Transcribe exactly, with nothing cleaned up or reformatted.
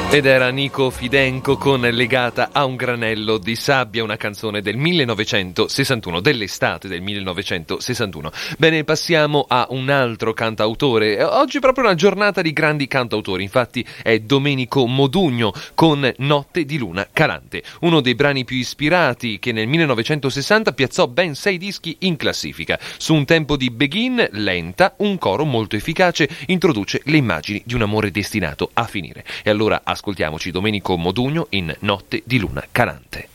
Ed era Nico Fidenco con Legata a un granello di sabbia, una canzone del millenovecentosessantuno, dell'estate del millenovecentosessantuno. Bene, passiamo a un altro cantautore. Oggi è proprio una giornata di grandi cantautori, infatti è Domenico Modugno con Notte di luna calante, uno dei brani più ispirati che nel millenovecentosessanta piazzò ben sei dischi in classifica. Su un tempo di Begin, lenta, un coro molto efficace introduce le immagini di un amore destinato a finire. E allora ascoltiamoci Domenico Modugno in Notte di luna calante.